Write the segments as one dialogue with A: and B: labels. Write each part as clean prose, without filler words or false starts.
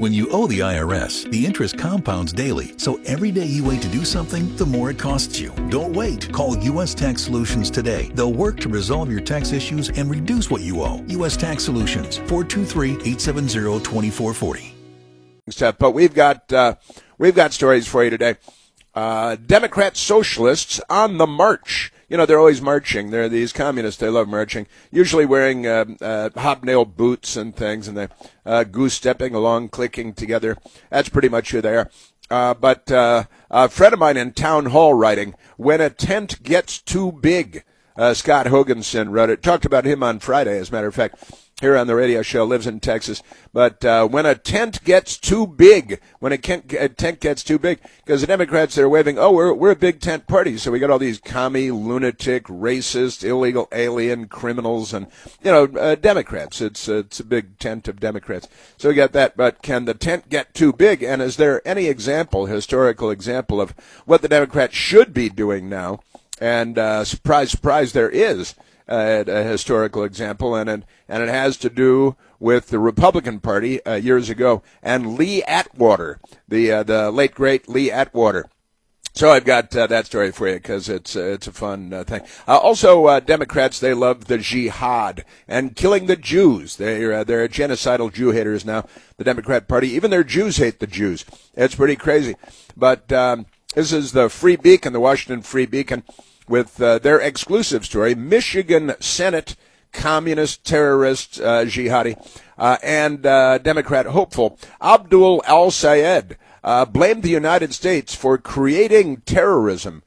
A: When you owe the IRS, the interest compounds daily, so every day you wait to do something, the more it costs you. Don't wait. Call U.S. Tax Solutions today. They'll work to resolve your tax issues and reduce what you owe. U.S. Tax Solutions, 423-870-2440.
B: But we've got stories for you today. Democrat socialists on the march. You know, they're always marching. They're these communists. They love marching, usually wearing hobnail boots and things, and they're goose-stepping along, clicking together. That's pretty much who they are. But a friend of mine in Town Hall writing, when a tent gets too big, Scott Hoganson wrote it. Talked about him on Friday, as a matter of fact, here on the radio show, lives in Texas. But when a tent gets too big, a tent gets too big, because the Democrats, they're waving, oh, we're a big tent party, so we got all these commie, lunatic, racist, illegal alien criminals, and, Democrats. It's a big tent of Democrats. So we got that, but can the tent get too big? And is there any historical example of what the Democrats should be doing now? And surprise, surprise, there is a historical example, and it has to do with the Republican Party years ago and Lee Atwater, the late great Lee Atwater. So I've got that story for you because it's a fun thing. Also, Democrats, they love the jihad and killing the Jews. They're genocidal Jew haters now. The Democrat Party, even their Jews hate the Jews. It's pretty crazy. But this is the Free Beacon, the Washington Free Beacon, with their exclusive story, Michigan Senate communist terrorist jihadi and Democrat hopeful Abdul al-Sayed blamed the United States for creating terrorism.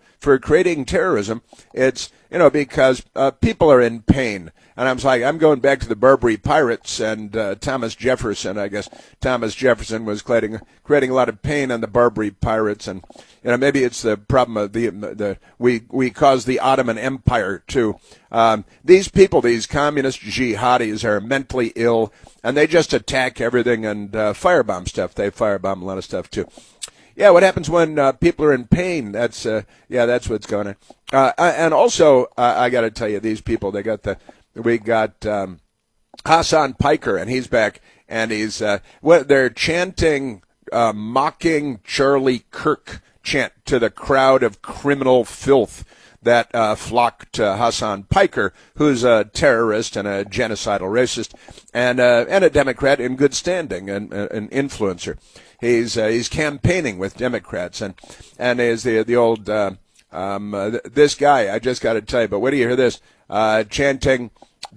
B: It's, because people are in pain. And I'm going back to the Barbary Pirates and Thomas Jefferson. I guess Thomas Jefferson was creating a lot of pain on the Barbary Pirates, and maybe it's the problem of we caused the Ottoman Empire too. These people, these communist jihadis, are mentally ill, and they just attack everything and firebomb stuff. They firebomb a lot of stuff too. Yeah, what happens when people are in pain? That's what's going on. And also, I got to tell you, these people, we got Hassan Piker, and he's back, and he's they're chanting mocking Charlie Kirk chant to the crowd of criminal filth that flocked to Hassan Piker, who's a terrorist and a genocidal racist and a Democrat in good standing and an influencer. He's campaigning with Democrats and is the old this guy. I just got to tell you, but wait till you hear this, chanting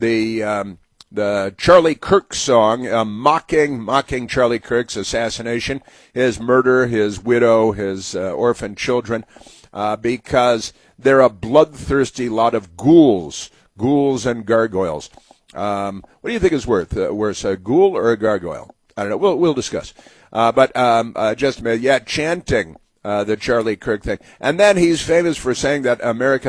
B: the Charlie Kirk song, mocking Charlie Kirk's assassination, his murder, his widow, his orphan children, because they're a bloodthirsty lot of ghouls and gargoyles. What do you think is worse, a ghoul or a gargoyle? I don't know. We'll discuss. But just a minute, chanting the Charlie Kirk thing. And then he's famous for saying that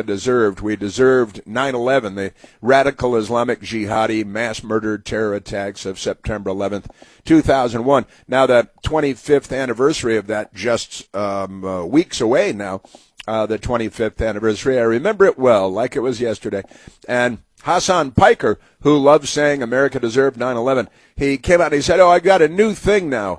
B: we deserved 9/11, the radical Islamic jihadi mass murder terror attacks of September 11th, 2001. Now, the 25th anniversary of that, just weeks away now, the 25th anniversary. I remember it well, like it was yesterday. And Hassan Piker, who loves saying America deserved 9/11, he came out and he said, I got a new thing now.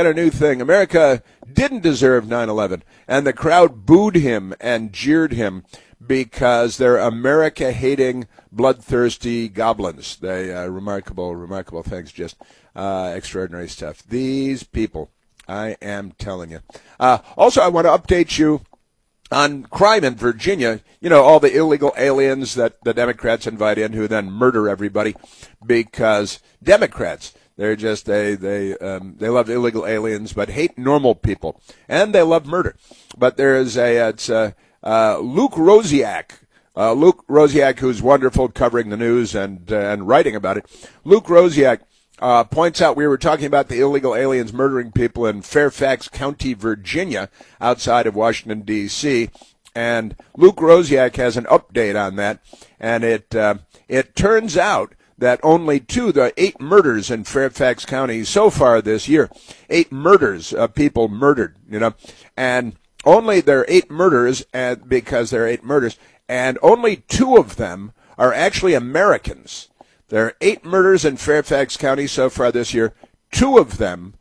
B: America didn't deserve 9/11. And the crowd booed him and jeered him because they're America-hating, bloodthirsty goblins. They remarkable things, just extraordinary stuff. These people, I am telling you. Also, I want to update you on crime in Virginia. All the illegal aliens that the Democrats invite in who then murder everybody because Democrats, they're just, they love illegal aliens but hate normal people, and they love murder. But there's Luke Rosiak. Luke Rosiak, who's wonderful covering the news and writing about it. Luke Rosiak points out we were talking about the illegal aliens murdering people in Fairfax County, Virginia, outside of Washington, D.C., and Luke Rosiak has an update on that, and it turns out that only the 8 murders in Fairfax County so far this year, 8 murders of people murdered, and only there are 8 murders, and because there are 8 murders, and only 2 of them are actually Americans. There are 8 murders in Fairfax County so far this year. 2 of them